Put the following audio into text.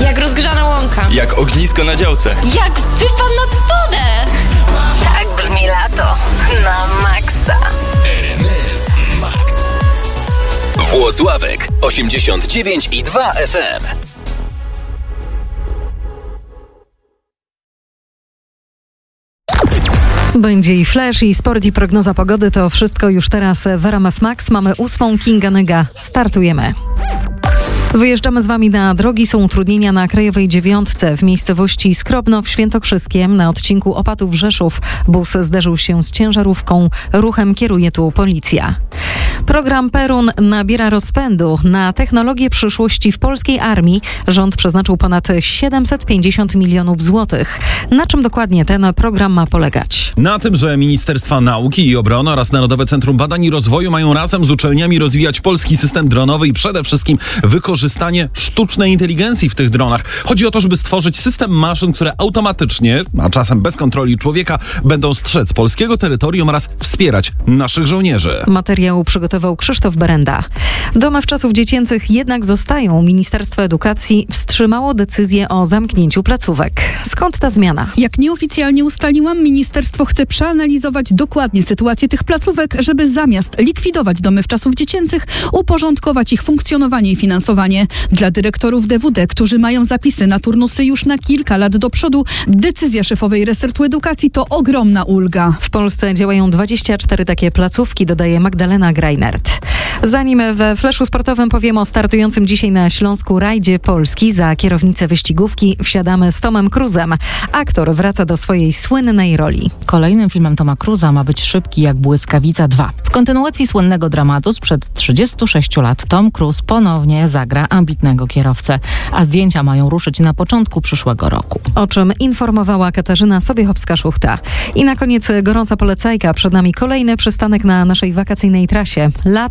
Jak rozgrzana łąka. Jak ognisko na działce. Jak wypad nad wodę. Tak brzmi lato. Na maksa. RMF Max. Włocławek 89,2 FM. Będzie i flash, i sport, i prognoza pogody. To wszystko już teraz w RMF Max. Mamy 8. Kinga Nyga. Startujemy. Wyjeżdżamy z Wami na drogi. Są utrudnienia na Krajowej 9 w miejscowości Skrobno w Świętokrzyskiem. Na odcinku Opatów-Rzeszów bus zderzył się z ciężarówką. Ruchem kieruje tu policja. Program Perun nabiera rozpędu. Na technologię przyszłości w polskiej armii rząd przeznaczył ponad 750 milionów złotych. Na czym dokładnie ten program ma polegać? Na tym, że Ministerstwa Nauki i Obrony oraz Narodowe Centrum Badań i Rozwoju mają razem z uczelniami rozwijać polski system dronowy i przede wszystkim wykorzystanie sztucznej inteligencji w tych dronach. Chodzi o to, żeby stworzyć system maszyn, które automatycznie, a czasem bez kontroli człowieka, będą strzec polskiego terytorium oraz wspierać naszych żołnierzy. Materiał przygotował Krzysztof Berenda. Domy wczasów dziecięcych jednak zostają. Ministerstwo Edukacji wstrzymało decyzję o zamknięciu placówek. Skąd ta zmiana? Jak nieoficjalnie ustaliłam, ministerstwo chce przeanalizować dokładnie sytuację tych placówek, żeby zamiast likwidować domy wczasów dziecięcych, uporządkować ich funkcjonowanie i finansowanie. Dla dyrektorów DWD, którzy mają zapisy na turnusy już na kilka lat do przodu, decyzja szefowej resortu edukacji to ogromna ulga. W Polsce działają 24 takie placówki, dodaje Magdalena Greinert. Zanim we flashu sportowym powiem o startującym dzisiaj na Śląsku rajdzie Polski, za kierownicę wyścigówki wsiadamy z Tomem Cruzem. Aktor wraca do swojej słynnej roli. Kolejnym filmem Toma Cruza ma być Szybki jak błyskawica 2. W kontynuacji słynnego dramatu sprzed 36 lat Tom Cruise ponownie zagra ambitnego kierowcę, a zdjęcia mają ruszyć na początku przyszłego roku. O czym informowała Katarzyna Sobiechowska-Szuchta. I na koniec gorąca polecajka. Przed nami kolejny przystanek na naszej wakacyjnej trasie.